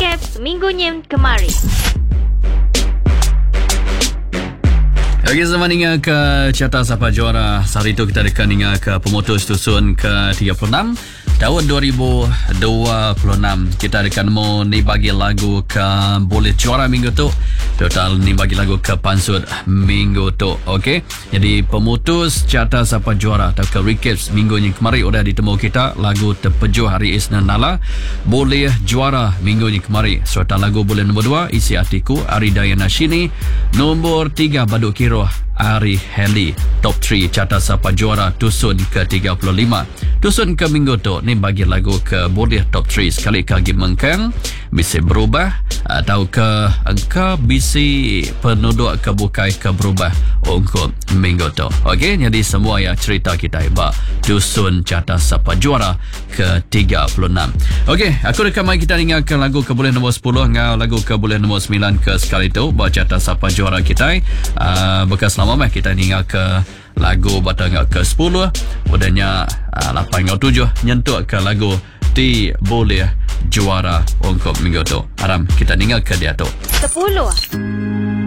recap seminggunya kemarin. Okey, sama dengan ke carta siapa juara. Hari itu kita akan dengan ke pemutus susun ke-36 tahun 2026. Kita akan mau ni bagi lagu ke boleh juara minggu tu. Total ni bagi lagu ke pansut minggu tu. Okey. Jadi pemutus carta siapa juara atau ke recap minggu yang kemarin sudah ditemu kita lagu terpejuh hari Isnin Nala boleh juara minggu yang kemarin. Serta lagu boleh nombor 2 isi hatiku Ari Dayana Shini, nombor 3 Baduk Kiro Ari Heli. Top 3 carta siapa juara tusun ke-35. Tusun ke minggu tu ni bagi lagu ke boleh top 3 sekali kaki mengkang bisa berubah atau ke angka bisa penduduk ke bukai ke berubah untuk minggu tu. Okey, jadi semua yang cerita kita hebat tusun carta siapa juara ke-36. Okey, aku rekam kita dengarkan lagu ke boleh nombor 10 dengan lagu ke boleh nombor 9 ke sekali tu buat carta siapa juara kita. Bekas lama mah kita dengar ke lagu batang ke 10 udahnya 8 atau 7 nyentuh ke lagu ti boleh juara untuk minggu tu. Aram kita dengar ke dia tu 10.